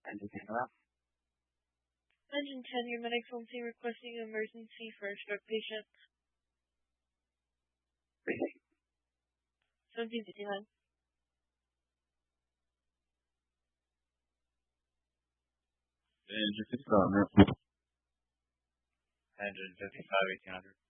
Engine 10, come out. Engine 10, your medic phone scene requesting emergency for a stroke patient. Briefing. 1759. Engine 55, Engine 55, 1800.